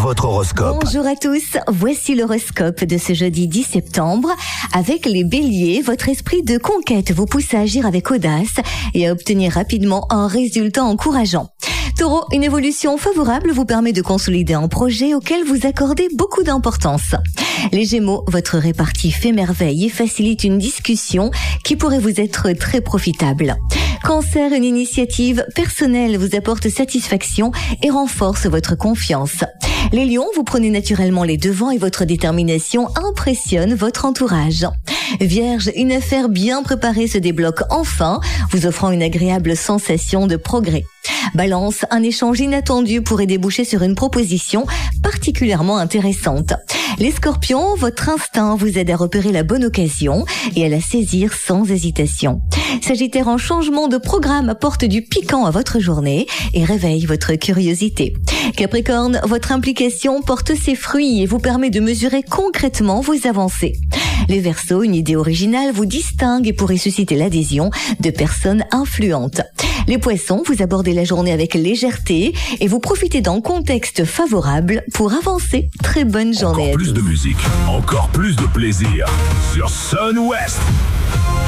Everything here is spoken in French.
votre horoscope. Bonjour à tous, voici l'horoscope de ce jeudi 10 septembre. Avec les béliers, votre esprit de conquête vous pousse à agir avec audace et à obtenir rapidement un résultat encourageant. Taureau, une évolution favorable vous permet de consolider un projet auquel vous accordez beaucoup d'importance. Les Gémeaux, votre répartie fait merveille et facilite une discussion qui pourrait vous être très profitable. Cancer, une initiative personnelle vous apporte satisfaction et renforce votre confiance. Les Lions, vous prenez naturellement les devants et votre détermination impressionne votre entourage. Vierge, une affaire bien préparée se débloque enfin, vous offrant une agréable sensation de progrès. Balance, un échange inattendu pourrait déboucher sur une proposition particulièrement intéressante. Les Scorpions, votre instinct vous aide à repérer la bonne occasion et à la saisir sans hésitation. Sagittaire, un changement de programme apporte du piquant à votre journée et réveille votre curiosité. Capricorne, votre implication porte ses fruits et vous permet de mesurer concrètement vos avancées. Les Verseaux, une idée originale vous distingue et pourrait susciter l'adhésion de personnes influentes. Les Poissons, vous abordez la journée avec légèreté et vous profitez d'un contexte favorable pour avancer. Très bonne journée. Encore plus de musique, encore plus de plaisir sur Sun West.